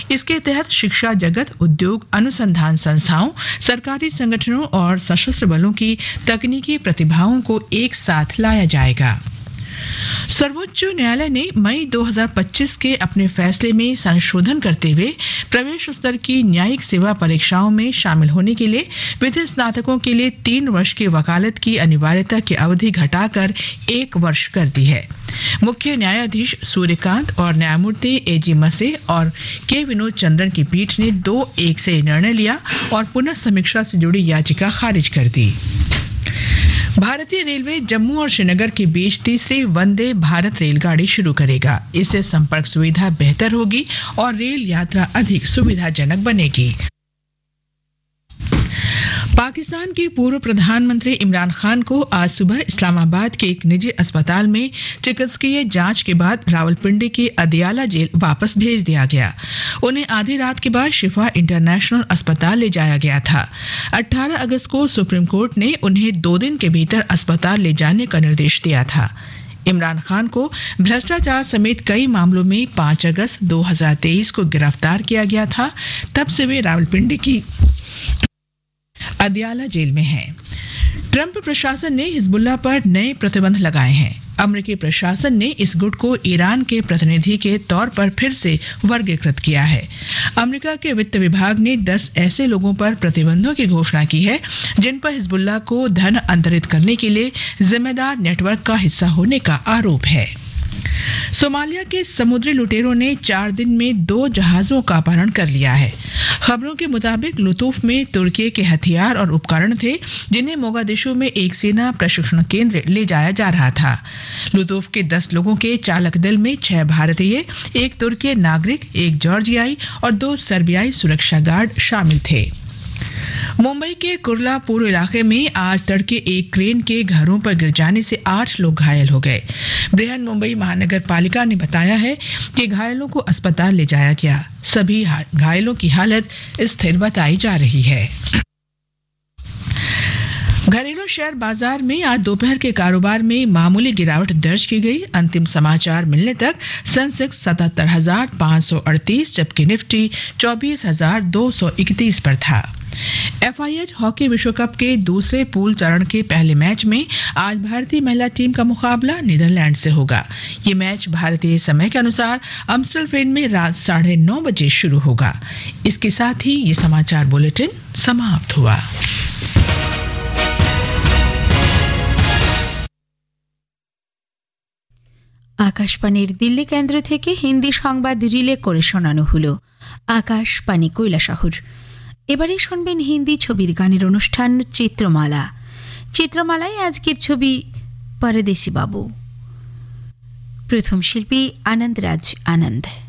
इसके तहत शिक्षा जगत, उद्योग, अनुसंधान संस्थाओं, सरकारी संगठनों और सशस्त्र बलों की तकनीकी प्रतिभाओं को एक साथ लाया जाएगा। सर्वोच्च न्यायालय ने मई 2025 के अपने फैसले में संशोधन करते हुए प्रवेश स्तर की न्यायिक सेवा परीक्षाओं में शामिल होने के लिए विधि स्नातकों के लिए 3 वर्ष की वकालत की अनिवार्यता की अवधि घटाकर 1 वर्ष कर दी है। मुख्य न्यायाधीश सूर्यकांत और न्यायमूर्ति एजी मसे और के विनोद चंद्रन की पीठ ने 2-1 से निर्णय लिया और पुनः समीक्षा से जुड़ी याचिका खारिज कर दी। भारतीय रेलवे जम्मू और श्रीनगर के बीच तीसरी वंदे भारत रेलगाड़ी शुरू करेगा। इससे संपर्क सुविधा बेहतर होगी और रेल यात्रा अधिक सुविधाजनक बनेगी। पाकिस्तान के पूर्व प्रधानमंत्री इमरान खान को आज सुबह इस्लामाबाद के एक निजी अस्पताल में चिकित्सकीय जांच के बाद रावलपिंडी के अदियाला जेल वापस भेज दिया गया। उन्हें आधी रात के बाद शिफा इंटरनेशनल अस्पताल ले जाया गया था। 18 अगस्त को सुप्रीम कोर्ट ने उन्हें 2 दिन के भीतर अस्पताल ले जाने का निर्देश दिया था। इमरान खान को भ्रष्टाचार समेत कई मामलों में 5 अगस्त 2023 को गिरफ्तार किया गया था। तब से वे रावलपिंडी की अदियाला जेल में हैं। ट्रंप प्रशासन ने हिजबुल्लाह पर नए प्रतिबंध लगाए हैं। अमेरिकी प्रशासन ने इस गुट को ईरान के प्रतिनिधि के तौर पर फिर से वर्गीकृत किया है। अमेरिका के वित्त विभाग ने 10 ऐसे लोगों पर प्रतिबंधों की घोषणा की है जिन पर हिजबुल्लाह को धन अंतरित करने के लिए जिम्मेदार नेटवर्क का हिस्सा होने का आरोप है। सोमालिया के समुद्री लुटेरों ने 4 दिन में 2 जहाजों का अपहरण कर लिया है। खबरों के मुताबिक लुतूफ में तुर्की के हथियार और उपकरण थे जिन्हें मोगादिशु में एक सेना प्रशिक्षण केंद्र ले जाया जा रहा था। लुतूफ के 10 लोगों के चालक दल में 6 भारतीय, 1 तुर्की नागरिक, 1 जॉर्जियाई और 2 सर्बियाई सुरक्षा गार्ड शामिल थे। मुंबई के कुर्ला पूर्व इलाके में आज तड़के एक क्रेन के घरों पर गिर जाने से 8 लोग घायल हो गए। बृहन मुंबई महानगर पालिका ने बताया है कि घायलों को अस्पताल ले जाया गया। सभी घायलों की हालत स्थिर बताई जा रही है। घरेलू शेयर बाजार में आज दोपहर के कारोबार में मामूली गिरावट दर्ज की गई। अंतिम समाचार मिलने तक सेंसेक्स 77,538 जबकि निफ्टी 24,231 पर था। FIH हॉकी विश्व कप के दूसरे पूल चरण के पहले मैच में आज भारतीय महिला टीम का मुकाबला नीदरलैंड से होगा। ये मैच भारतीय समय के अनुसार अम्स्टरडैम में रात 9:30 बजे शुरू होगा। इसके साथ ही ये समाचार बुलेटिन समाप्त हुआ। আকাশবাণীর দিল্লি কেন্দ্র থেকে হিন্দি সংবাদ রিলে করে শোনানো হলো। আকাশবাণী কৈলাসহর। এবারে শুনবেন হিন্দি ছবির গানের অনুষ্ঠান চিত্রমালা। চিত্রমালায় আজকের ছবি পরদেশী বাবু। প্রথম শিল্পী আনন্দরাজ আনন্দ।